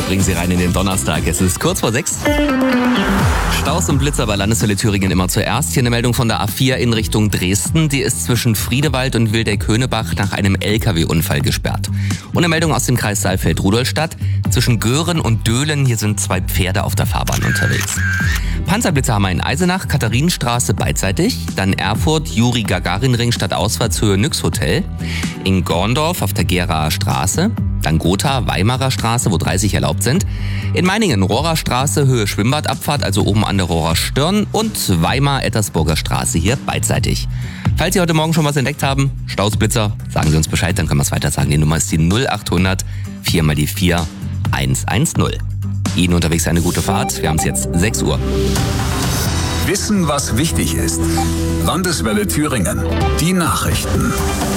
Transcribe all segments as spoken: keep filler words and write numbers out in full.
bringen Sie rein in den Donnerstag. Es ist kurz vor sechs. Staus und Blitzer bei Landeswelle Thüringen immer zuerst. Hier eine Meldung von der A vier in Richtung Dresden. Die ist zwischen Friedewald und Wildeck-Höhnebach nach einem L K W-Unfall gesperrt. Und eine Meldung aus dem Kreis Saalfeld-Rudolstadt. Zwischen Göhren und Döhlen, hier sind zwei Pferde auf der Fahrbahn unterwegs. Panzerblitzer haben wir in Eisenach, Katharinenstraße beidseitig. Dann Erfurt, Juri-Gagarin-Ring statt Ausfahrtshöhe Nyx Hotel. In Gorndorf auf der Geraer Straße. Dann Gotha, Weimarer Straße, wo dreißig erlaubt sind. In Meiningen, Rohrer Straße, Höhe Schwimmbadabfahrt, also oben an der Rohrer Stirn. Und Weimar-Ettersburger Straße hier beidseitig. Falls Sie heute Morgen schon was entdeckt haben, Stausblitzer, sagen Sie uns Bescheid, dann können wir es weiter sagen. Die Nummer ist die null acht hundert vier mal die vier eins eins null. Ihnen unterwegs eine gute Fahrt. Wir haben es jetzt sechs Uhr. Wissen, was wichtig ist. Landeswelle Thüringen. Die Nachrichten.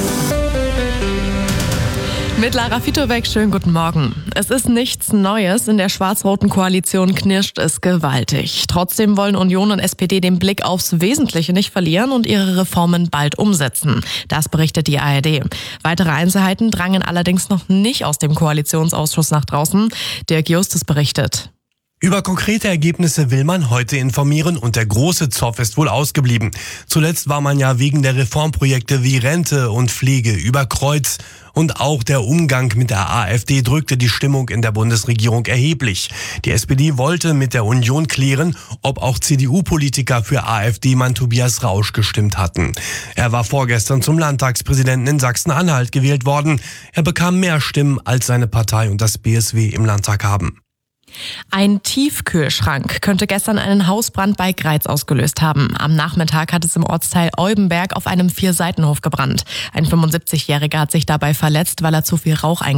Mit Lara Fitobeck, schönen guten Morgen. Es ist nichts Neues. In der schwarz-roten Koalition knirscht es gewaltig. Trotzdem wollen Union und S P D den Blick aufs Wesentliche nicht verlieren und ihre Reformen bald umsetzen. Das berichtet die A R D. Weitere Einzelheiten drangen allerdings noch nicht aus dem Koalitionsausschuss nach draußen. Dirk Justus berichtet. Über konkrete Ergebnisse will man heute informieren und der große Zoff ist wohl ausgeblieben. Zuletzt war man ja wegen der Reformprojekte wie Rente und Pflege über Kreuz. Und auch der Umgang mit der AfD drückte die Stimmung in der Bundesregierung erheblich. Die S P D wollte mit der Union klären, ob auch C D U-Politiker für AfD-Mann Tobias Rausch gestimmt hatten. Er war vorgestern zum Landtagspräsidenten in Sachsen-Anhalt gewählt worden. Er bekam mehr Stimmen, als seine Partei und das B S W im Landtag haben. Ein Tiefkühlschrank könnte gestern einen Hausbrand bei Greiz ausgelöst haben. Am Nachmittag hat es im Ortsteil Eubenberg auf einem Vierseitenhof gebrannt. Ein fünfundsiebzigjähriger hat sich dabei verletzt, weil er zu viel Rauch eingeatmet hat.